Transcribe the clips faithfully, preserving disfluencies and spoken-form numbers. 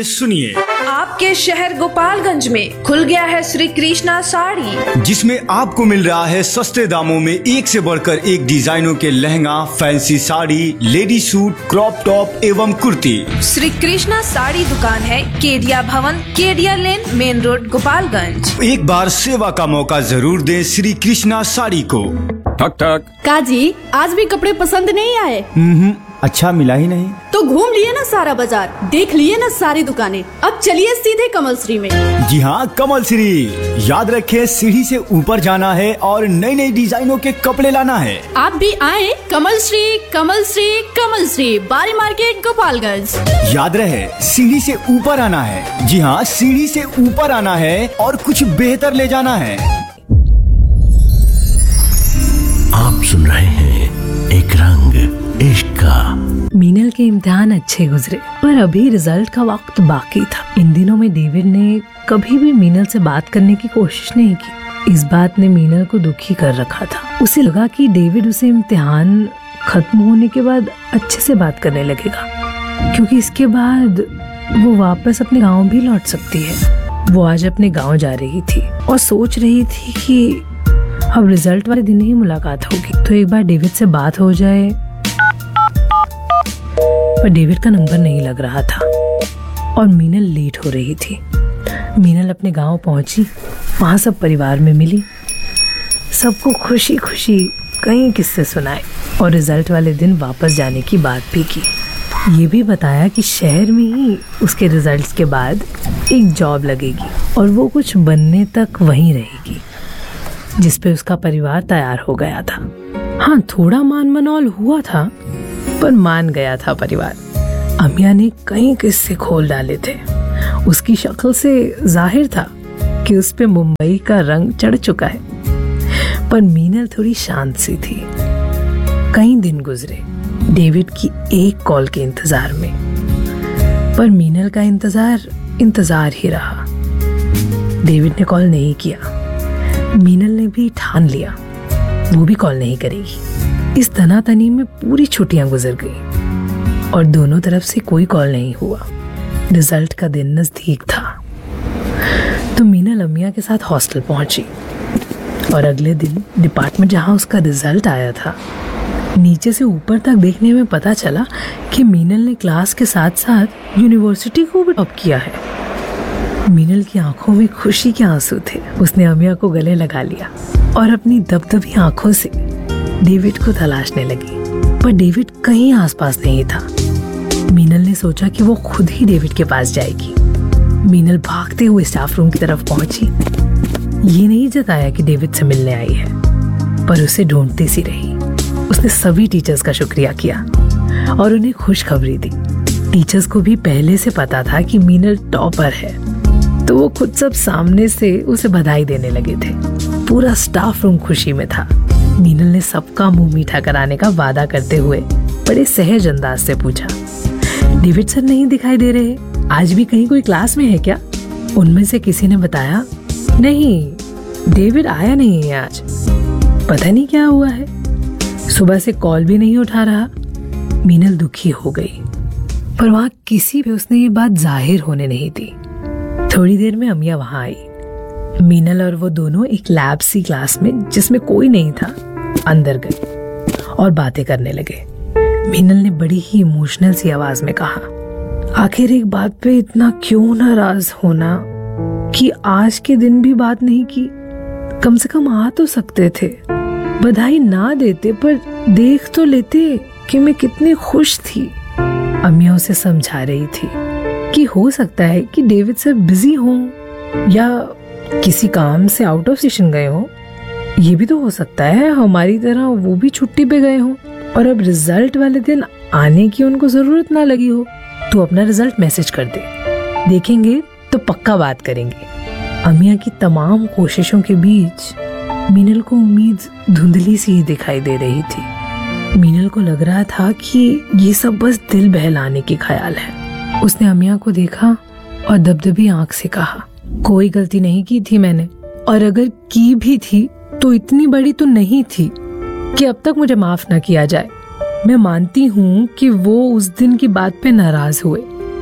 सुनिए, आपके शहर गोपालगंज में खुल गया है श्री कृष्णा साड़ी, जिसमें आपको मिल रहा है सस्ते दामों में एक से बढ़कर एक डिजाइनों के lehenga, fancy sari, lady suit, crop top एवं कुर्ती। श्री कृष्णा साड़ी दुकान है केडिया भवन, केडिया लेन, मेन रोड, गोपालगंज। एक बार सेवा का मौका जरूर दें श्री कृष्णा साड़ी को। ठक ठक। काजी, आज भी कपड़े पसंद नहीं आए? हम्म, अच्छा मिला ही नहीं। तो घूम लिए ना सारा बाजार, देख लिए ना सारी दुकानें, अब चलिए सीधे कमल श्री में। जी हाँ, कमल श्री। याद रखें, सीढ़ी से ऊपर जाना है और नई नई डिजाइनों के कपड़े लाना है। आप भी आए कमल श्री, कमल श्री, कमल श्री, बारी मार्केट, गोपालगंज। याद रहे, सीढ़ी से ऊपर आना है। जी हाँ, सीढ़ी से ऊपर आना है और कुछ बेहतर ले जाना है। आप सुन रहे हैं एक रंग इश्क का। मीनल के इम्तिहान अच्छे गुजरे, पर अभी रिजल्ट का वक्त बाकी था। इन दिनों में डेविड ने कभी भी मीनल से बात करने की कोशिश नहीं की। इस बात ने मीनल को दुखी कर रखा था। उसे लगा कि डेविड उसे इम्तिहान खत्म होने के बाद अच्छे से बात करने लगेगा, क्योंकि इसके बाद वो वापस अपने गाँव भी लौट सकती है। वो आज अपने गाँव जा रही थी और सोच रही थी कि अब रिजल्ट वाले दिन ही मुलाकात होगी, तो एक बार डेविड से बात हो जाए। पर डेविड का नंबर नहीं लग रहा था और मीनल लेट हो रही थी। मीनल अपने गांव पहुंची, वहां सब परिवार में मिली, सबको खुशी खुशी कई किस्से सुनाए और रिजल्ट वाले दिन वापस जाने की बात भी की। ये भी बताया कि शहर में ही उसके रिजल्ट्स के बाद एक जॉब लगेगी और वो कुछ बनने तक वहीं रहेगी, जिस पे उसका परिवार तैयार हो गया था। हाँ, थोड़ा मान मनौल हुआ था, पर मान गया था परिवार। अमिया ने कई किस्से खोल डाले थे। उसकी शक्ल से जाहिर था कि उस पे मुंबई का रंग चढ़ चुका है, पर मीनल थोड़ी शांत सी थी। कई दिन गुजरे डेविड की एक कॉल के इंतजार में, पर मीनल का इंतजार इंतजार ही रहा। डेविड ने कॉल नहीं किया। मीनल ने भी ठान लिया वो भी कॉल नहीं करेगी। इस तनातनी में पूरी छुट्टियां गुजर गई और दोनों तरफ से कोई कॉल नहीं हुआ। रिजल्ट का दिन नजदीक था, तो मीनल अमिया के साथ हॉस्टल पहुंची और अगले दिन डिपार्टमेंट जहां उसका रिजल्ट आया था, नीचे से ऊपर तक देखने में पता चला कि मीनल ने क्लास के साथ साथ यूनिवर्सिटी को भी टॉप किया है। मीनल की आंखों में खुशी के आंसू थे। उसने अमिया को गले लगा लिया और अपनी दबदबी आंखों से डेविड को तलाशने लगी, पर डेविड कहीं आसपास नहीं था। मीनल ने सोचा कि वो खुद ही डेविड के पास जाएगी। मीनल भागते हुए स्टाफ रूम की तरफ पहुंची। ये नहीं जताया कि डेविड से मिलने आई है, पर उसे ढूंढती सी रही। उसने सभी टीचर्स का शुक्रिया किया और उन्हें खुशखबरी दी। टीचर्स को भी पहले से पता था कि मीनल टॉपर है, तो वो खुद सब सामने से उसे बधाई देने लगे थे। पूरा स्टाफ रूम खुशी में था। मीनल ने सबका मुंह मीठा कराने का वादा करते हुए बड़े सहज अंदाज से पूछा, डेविड सर नहीं दिखाई दे रहे, आज भी कहीं कोई क्लास में है क्या? उनमें से किसी ने बताया, नहीं, डेविड आया नहीं है आज, पता नहीं क्या हुआ है, सुबह से कॉल भी नहीं उठा रहा। मीनल दुखी हो गई, पर वहां किसी भी उसने ये बात जाहिर होने नहीं दी। थोड़ी देर में अमिया वहां आई। मीनल और वो दोनों एक लैब सी क्लास में, जिसमें कोई नहीं था, अंदर गए और बातें करने लगे। मीनल ने बड़ी ही इमोशनल सी आवाज में कहा, आखिर एक बात पे इतना क्यों नाराज होना कि आज के दिन भी बात नहीं की? कम से कम आ तो सकते थे, बधाई ना देते पर देख तो लेते कि मैं कितनी खुश थी। अमिया उसे समझा रही थी कि हो सकता है कि डेविड सर बिजी हों या किसी काम से आउट ऑफ स्टेशन गए हों। ये भी तो हो सकता है हमारी तरह वो भी छुट्टी पे गए हों और अब रिजल्ट वाले दिन आने की उनको जरूरत ना लगी हो। तो अपना रिजल्ट मैसेज कर दे, देखेंगे तो पक्का बात करेंगे। अमिया की तमाम कोशिशों के बीच मीनल को उम्मीद धुंधली सी ही दिखाई दे रही थी। मीनल को लग रहा था कि ये सब बस दिल बहलाने की ख्याल है। उसने अमिया को देखा और दबदबी आंख से कहा, कोई गलती नहीं की थी मैंने, और अगर की भी थी तो इतनी बड़ी तो नहीं थी कि अब तक मुझे माफ ना किया जाए। मैं मानती हूँ कि वो उस दिन की बात पे नाराज हुए,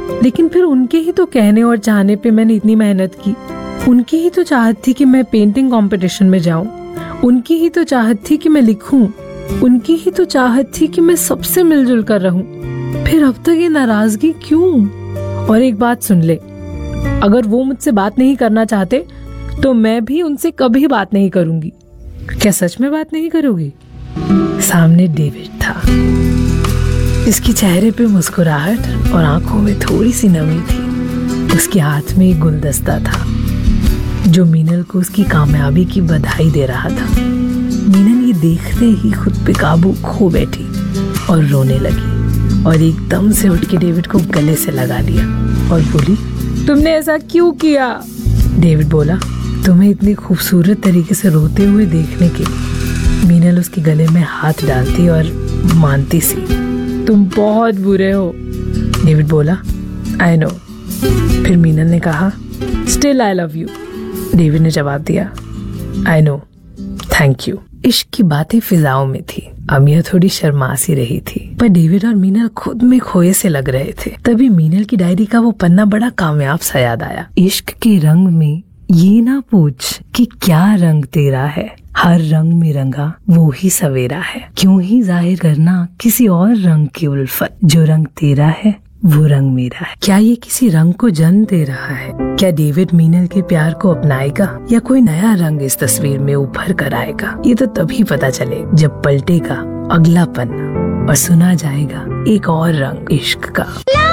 लेकिन फिर उनके ही तो कहने और चाहने पे मैंने इतनी मेहनत की। उनकी ही तो चाहत थी कि मैं पेंटिंग कंपटीशन में जाऊं। उनकी ही तो चाहत थी कि मैं लिखूं। उनकी ही तो चाहत थी कि मैं सबसे मिलजुल कर रहूं। फिर अब तक ये नाराजगी क्यों? और एक बात सुन ले, अगर वो मुझसे बात नहीं करना चाहते तो मैं भी उनसे कभी बात नहीं करूंगी। क्या सच में बात नहीं करोगी? सामने डेविड था। इसके चेहरे पे मुस्कुराहट और आंखों में थोड़ी सी नमी थी। उसके हाथ में एक गुलदस्ता था जो मीनल को उसकी कामयाबी की बधाई दे रहा था। मीनल ये देखते ही खुद पे काबू खो बैठी और रोने लगी और एकदम से उठ के डेविड को गले से लगा लिया और बोली, तुमने ऐसा क्यों किया? डेविड बोला, तुम्हें इतनी खूबसूरत तरीके से रोते हुए देखने के लिए। मीनल उसके गले में हाथ डालती और मानती सी, तुम बहुत बुरे हो। डेविड बोला, आई नो। फिर मीनल ने कहा, still I love you. David ने जवाब दिया, आई नो, थैंक यू। इश्क की बातें फिजाओं में थी। अमिया थोड़ी शर्मा सी रही थी, पर डेविड और मीनल खुद में खोए से लग रहे थे। तभी मीनल की डायरी का वो पन्ना बड़ा कामयाब सा याद आया। इश्क के रंग में ये ना पूछ कि क्या रंग तेरा है, हर रंग में रंगा वो ही सवेरा है। क्यों ही जाहिर करना किसी और रंग की उल्फत, जो रंग तेरा है वो रंग मेरा है। क्या ये किसी रंग को जन्म दे रहा है? क्या डेविड मीनल के प्यार को अपनाएगा या कोई नया रंग इस तस्वीर में उभर कर आएगा? ये तो तभी पता चले जब पलटेगा अगला पन्ना और सुना जाएगा एक और रंग इश्क का।